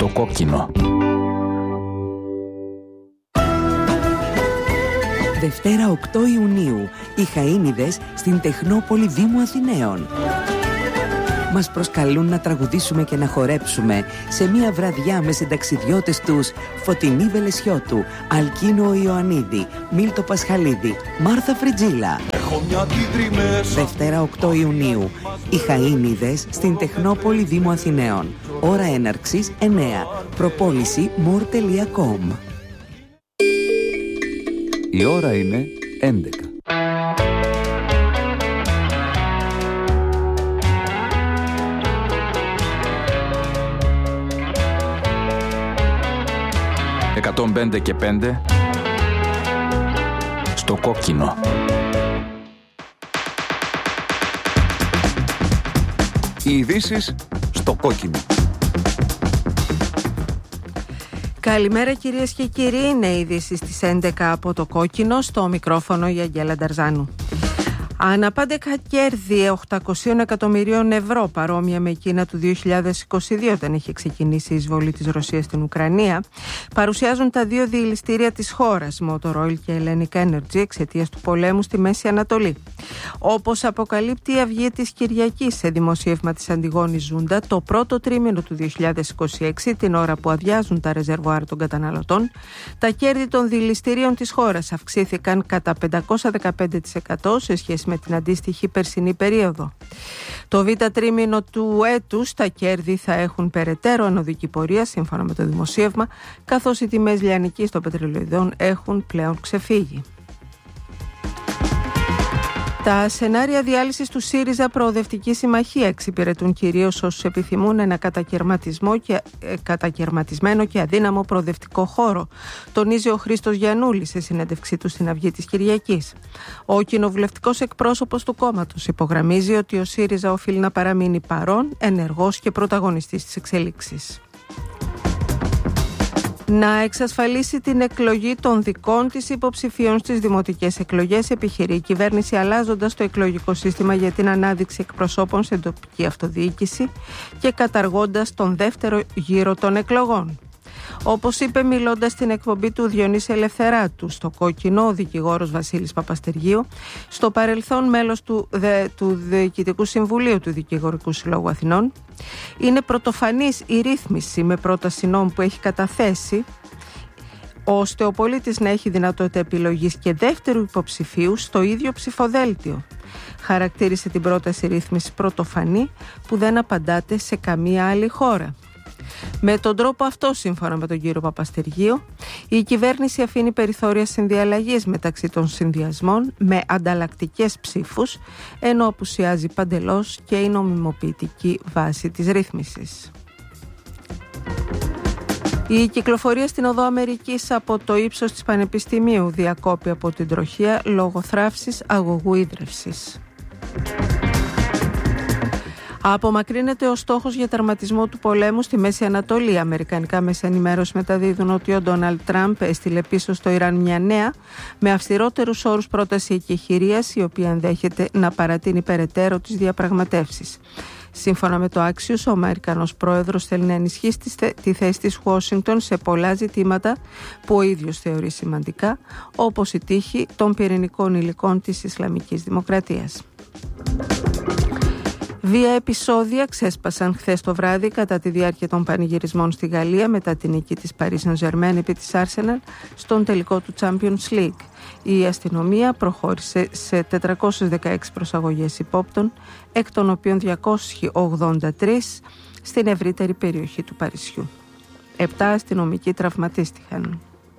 στο κόκκινο. Δευτέρα 8 Ιουνίου, οι Χαΐνιδες στην Τεχνόπολη Δήμου Αθηναίων. Μας προσκαλούν να τραγουδήσουμε και να χορέψουμε σε μια βραδιά με συνταξιδιώτες τους Φωτεινή Βελεσιώτου, Αλκίνο Ιωαννίδη, Μίλτο Πασχαλίδη, Μάρθα Φριτζίλα. Δευτέρα 8 Ιουνίου, οι Χαΐνιδες στην Τεχνόπολη Δήμου Αθηναίων. Ώρα έναρξης 9. Προπόληση more.com. Η ώρα είναι 11. «105 και 5» στο κόκκινο. Οι ειδήσεις στο κόκκινο. Καλημέρα κυρίες και κύριοι, είναι οι ειδήσεις στις 11 από το κόκκινο, στο μικρόφωνο η Αγγέλα Νταρζάνου. Αναπάντεχα κέρδη 800 εκατομμυρίων ευρώ, παρόμοια με εκείνα του 2022, όταν είχε ξεκινήσει η εισβολή της Ρωσίας στην Ουκρανία, παρουσιάζουν τα δύο διελιστήρια της χώρας, Motor Oil και Hellenic Energy, εξαιτίας του πολέμου στη Μέση Ανατολή. Όπως αποκαλύπτει η Αυγή της Κυριακής σε δημοσίευμα της Αντιγόνης Ζούντα, το πρώτο τρίμηνο του 2026, την ώρα που αδειάζουν τα ρεζερβουάρ των καταναλωτών, τα κέρδη των διελιστηρίων της χώρας αυξήθηκαν κατά 515% σε σχέση με την αντίστοιχη περσινή περίοδο. Το β' τρίμηνο του έτους τα κέρδη θα έχουν περαιτέρω ανωδική πορεία, σύμφωνα με το δημοσίευμα, καθώς οι τιμές λιανικής των πετρελαιοειδών έχουν πλέον ξεφύγει. Τα σενάρια διάλυσης του ΣΥΡΙΖΑ Προοδευτική Συμμαχία εξυπηρετούν κυρίως όσους επιθυμούν ένα κατακαιρματισμένο και αδύναμο προοδευτικό χώρο, τονίζει ο Χρήστος Γιαννούλης σε συνέντευξή του στην Αυγή της Κυριακής. Ο κοινοβουλευτικός εκπρόσωπος του κόμματος υπογραμμίζει ότι ο ΣΥΡΙΖΑ οφείλει να παραμείνει παρόν, ενεργός και πρωταγωνιστής της εξέλιξης. Να εξασφαλίσει την εκλογή των δικών της υποψηφίων στις δημοτικές εκλογές, επιχειρεί η κυβέρνηση, αλλάζοντας το εκλογικό σύστημα για την ανάδειξη εκπροσώπων σε τοπική αυτοδιοίκηση και καταργώντας τον δεύτερο γύρο των εκλογών. Όπως είπε μιλώντας στην εκπομπή του Διονύση Ελευθεράτου στο κόκκινο, ο δικηγόρος Βασίλης Παπαστεργίου, στο παρελθόν μέλος του Διοικητικού Συμβουλίου του Δικηγορικού Συλλόγου Αθηνών, είναι πρωτοφανής η ρύθμιση με πρόταση νόμου που έχει καταθέσει, ώστε ο πολίτης να έχει δυνατότητα επιλογής και δεύτερου υποψηφίου στο ίδιο ψηφοδέλτιο. Χαρακτήρισε την πρόταση ρύθμιση πρωτοφανή που δεν απαντάται σε καμία άλλη χώρα. Με τον τρόπο αυτό, σύμφωνα με τον κύριο Παπαστεργίου, η κυβέρνηση αφήνει περιθώρια συνδιαλλαγής μεταξύ των συνδυασμών με ανταλλακτικές ψήφους, ενώ απουσιάζει παντελώς και η νομιμοποιητική βάση της ρύθμισης. Η κυκλοφορία στην Οδό Αμερικής από το ύψος της Πανεπιστημίου διακόπη από την τροχία λόγω θράψης αγωγού ίδρευσης. Απομακρύνεται ο στόχος για τερματισμό του πολέμου στη Μέση Ανατολή. Αμερικανικά μέσα ενημέρωση μεταδίδουν ότι ο Ντόναλντ Τραμπ έστειλε πίσω στο Ιράν μια νέα, με αυστηρότερους όρους πρόταση εκεχηρίας, η οποία ενδέχεται να παρατείνει περαιτέρω τις διαπραγματεύσεις. Σύμφωνα με το Axios, ο Αμερικανός πρόεδρος θέλει να ενισχύσει τη θέση της Ουάσιγκτον σε πολλά ζητήματα που ο ίδιος θεωρεί σημαντικά, όπως η τύχη των πυρηνικών υλικών της Ισλαμικής Δημοκρατίας. Βία επεισόδια ξέσπασαν χθες το βράδυ κατά τη διάρκεια των πανηγυρισμών στη Γαλλία μετά την νίκη της Paris Saint-Germain επί της Arsenal στον τελικό του Champions League. Η αστυνομία προχώρησε σε 416 προσαγωγές υπόπτων, εκ των οποίων 283 στην ευρύτερη περιοχή του Παρισιού. 7 αστυνομικοί τραυματίστηκαν.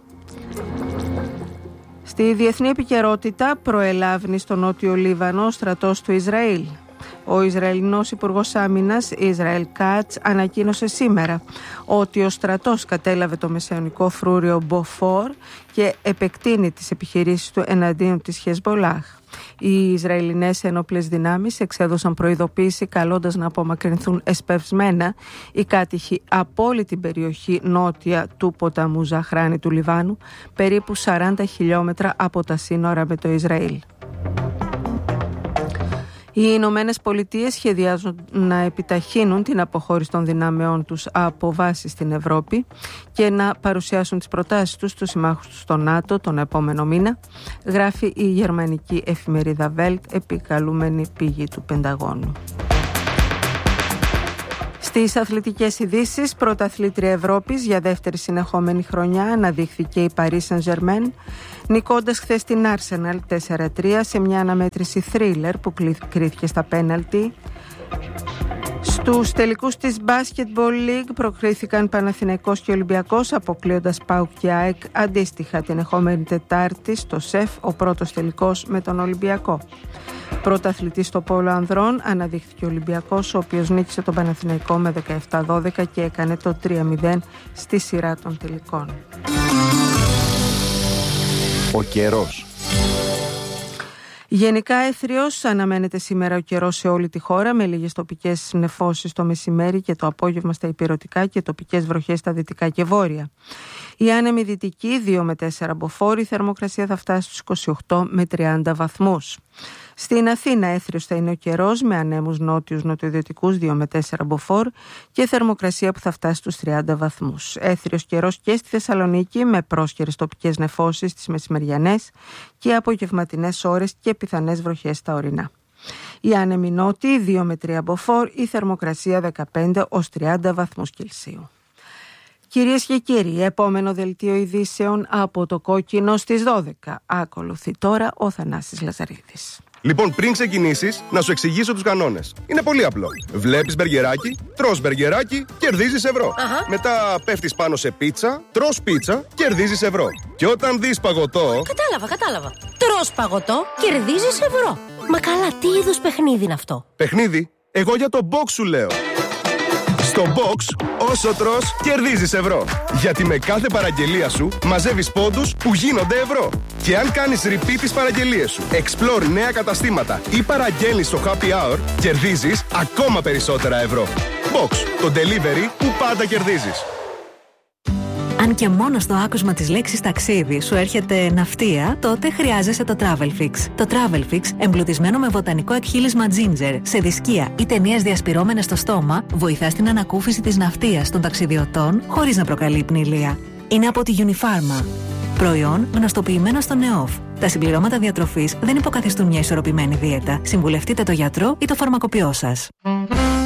Στη διεθνή επικαιρότητα, προελάβνει στο Νότιο Λίβανο ο στρατός του Ισραήλ. Ο Ισραηλινός Υπουργός Άμυνας, Ισραήλ Κάτς, ανακοίνωσε σήμερα ότι ο στρατός κατέλαβε το μεσαιωνικό φρούριο Μποφόρ και επεκτείνει τις επιχειρήσεις του εναντίον της Χεσμολάχ. Οι Ισραηλινές ενόπλες δυνάμεις εξέδωσαν προειδοποίηση καλώντας να απομακρυνθούν εσπευσμένα οι κάτοικοι από όλη την περιοχή νότια του ποταμού Ζαχράνη του Λιβάνου, περίπου 40 χιλιόμετρα από τα σύνορα με το Ισραήλ. Οι Ηνωμένες Πολιτείες σχεδιάζουν να επιταχύνουν την αποχώρηση των δυνάμεών τους από βάσεις στην Ευρώπη και να παρουσιάσουν τις προτάσεις τους στους συμμάχους τους στο ΝΑΤΟ τον επόμενο μήνα, γράφει η γερμανική εφημερίδα Welt, επικαλούμενη πηγή του Πενταγώνου. Στις αθλητικές ειδήσεις, πρωταθλήτρια Ευρώπης για δεύτερη συνεχόμενη χρονιά αναδείχθηκε η Paris Saint-Germain, νικώντας χθες την Arsenal 4-3 σε μια αναμέτρηση θρίλερ που κρίθηκε στα πέναλτι. Στους τελικούς της Basketball League προκρίθηκαν Παναθηναϊκός και Ολυμπιακός, αποκλείοντας ΠΑΟΚ και ΑΕΚ αντίστοιχα την ερχόμενη Τετάρτη στο ΣΕΦ, ο πρώτος τελικός με τον Ολυμπιακό. Πρωταθλητής στο πόλο ανδρών αναδείχθηκε ο Ολυμπιακός, ο οποίος νίκησε τον Παναθηναϊκό με 17-12 και έκανε το 3-0 στη σειρά των τελικών. Ο καιρός. Γενικά έθριος αναμένεται σήμερα ο καιρός σε όλη τη χώρα, με λίγες τοπικές νεφώσεις το μεσημέρι και το απόγευμα στα ηπειρωτικά και τοπικές βροχές στα δυτικά και βόρεια. Η άνεμη δυτική 2 με 4 μποφόρ, η θερμοκρασία θα φτάσει στους 28 με 30 βαθμούς. Στην Αθήνα έθριος θα είναι ο καιρός με ανέμους νότιους νοτιοδυτικούς 2 με 4 μποφόρ και θερμοκρασία που θα φτάσει στους 30 βαθμούς. Έθριος καιρός και στη Θεσσαλονίκη με πρόσχερες τοπικές νεφώσεις στις μεσημεριανές και απογευματινές ώρες και πιθανές βροχές στα ορεινά. Οι άνεμοι νότιοι 2 με 3 μποφόρ, η θερμοκρασία 15 ως 30 βαθμούς Κελσίου. Κυρίες και κύριοι, επόμενο δελτίο ειδήσεων από το Κόκκινο στις 12. Ακολουθεί τώρα ο Θανάσης Λαζαρίδης. Λοιπόν, πριν ξεκινήσεις, να σου εξηγήσω τους κανόνες. Είναι πολύ απλό. Βλέπεις μπεργκεράκι, τρως μπεργκεράκι, κερδίζεις ευρώ. Μετά πέφτεις πάνω σε πίτσα, τρως πίτσα, κερδίζεις ευρώ. Και όταν δεις παγωτό... Κατάλαβα. Τρως παγωτό, κερδίζεις ευρώ. Μα καλά, τι είδους παιχνίδι είναι αυτό? Παιχνίδι? Εγώ για το box σου λέω. Στο box, όσο τρως, κερδίζεις ευρώ. Γιατί με κάθε παραγγελία σου μαζεύεις πόντους που γίνονται ευρώ. Και αν κάνεις repeat τις παραγγελίες σου, explore νέα καταστήματα ή παραγγέλνεις στο happy hour, κερδίζεις ακόμα περισσότερα ευρώ. Box, το delivery που πάντα κερδίζεις. Αν και μόνο στο άκουσμα της λέξης ταξίδι σου έρχεται ναυτία, τότε χρειάζεσαι το Travelfix. Το Travelfix, εμπλουτισμένο με βοτανικό εκχύλισμα ginger, σε δισκία ή ταινίες διασπυρώμενες στο στόμα, βοηθά στην ανακούφιση της ναυτίας των ταξιδιωτών χωρίς να προκαλεί πνηλία. Είναι από τη Unifarma. Προϊόν γνωστοποιημένο στο ΝΕΟΦ. Τα συμπληρώματα διατροφής δεν υποκαθιστούν μια ισορροπημένη δίαιτα. Συμβουλευτείτε το γιατρό ή το φαρμακοποιό σας.